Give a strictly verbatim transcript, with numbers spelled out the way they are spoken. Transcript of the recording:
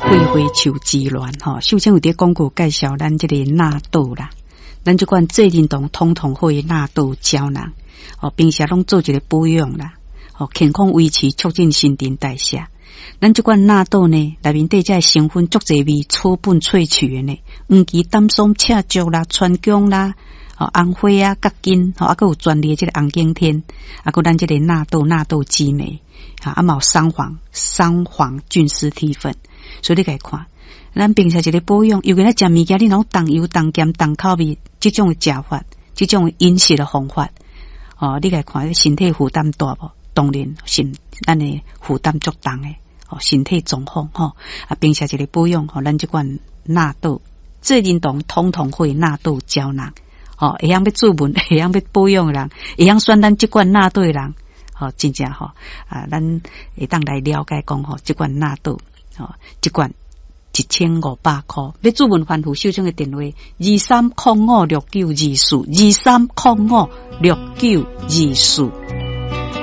花花树之乱吼，首先有伫广告介绍咱这个纳豆啦，咱这款做运动统统会纳豆胶囊，哦，平时拢做一个保养啦，哦，健康维持，促进新陈代谢。咱这款纳豆呢，内面底这成分足侪味，草本萃取的呢，黄芪、丹松、赤竹啦、川芎啦。哦，红花啊、角根，哦，啊，佮有专利的这个红景天，啊，佮咱这个纳豆、纳豆激酶，啊，啊，嘛有三黄、三黄菌丝体粉，所以你家看，咱平常一个保养，尤其咱食物件，你若重油、重咸、重口味，这种的食法，这种的饮食的方法，哦，你家看，身体负担大无？当然，身咱的负担足重的，哦，身体状况，吼、哦，啊，平常一个保养，吼、哦，咱这款纳豆，做运动统统会纳豆胶囊。哦，会晓要做文，会晓要保养的人，会晓选咱这款纳豆的人，哦，真正吼、哦、啊，咱会当来了解讲吼，这款纳豆，哦，这款一千五百块，要做文反复首长的电话二三零五六九二四二三零五六九二四。